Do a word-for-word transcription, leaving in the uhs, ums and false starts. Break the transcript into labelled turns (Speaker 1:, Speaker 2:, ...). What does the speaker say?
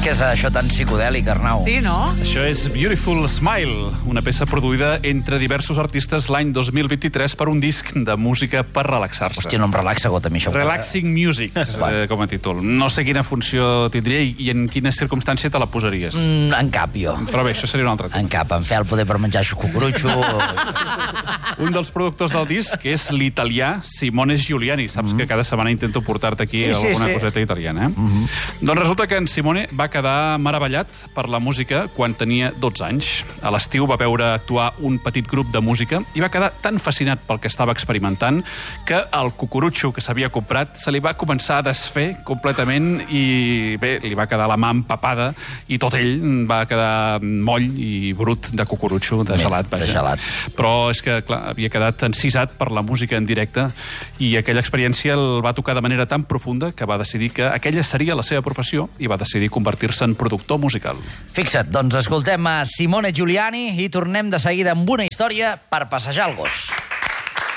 Speaker 1: Què és això tan psicodèlic, Arnau?
Speaker 2: Sí, no?
Speaker 3: Això és Beautiful Smile, una peça produïda entre diversos artistes l'any dos mil vint-i-tres per un disc de música per relaxar-se.
Speaker 1: Hòstia, no em relaxa, gota, a mi això.
Speaker 3: Relaxing Music, eh, com a títol. No sé quina funció tindria i, i en quina circumstància te la posaries.
Speaker 1: Mm, en cap, jo.
Speaker 3: Però bé, això seria un altre tema.
Speaker 1: En cap, en fel, poder per menjar xucucurutxo.
Speaker 3: Un dels productors del disc és l'italià Simone Giuliani. Saps mm -hmm. que cada setmana intento portar-te aquí
Speaker 2: sí, sí,
Speaker 3: alguna
Speaker 2: sí.
Speaker 3: coseta italiana, eh? Mm -hmm. Doncs resulta que en Simone va quedar meravellat per la música quan tenia dotze anys. A l'estiu va veure actuar un petit grup de música i va quedar tan fascinat pel que estava experimentant que el cucurutxo que s'havia comprat se li va començar a desfer completament i bé, li va quedar la mà empapada i tot ell va quedar moll i brut de cucurutxo, de gelat, vaja.
Speaker 1: De gelat.
Speaker 3: Però és que, clar, havia quedat encisat per la música en directe i aquella experiència el va tocar de manera tan profunda que va decidir que aquella seria la seva professió i va decidir convertir-se en productor musical.
Speaker 1: Fixa't, doncs escoltem a Simone Giuliani i tornem de seguida amb una història per passejar el gos.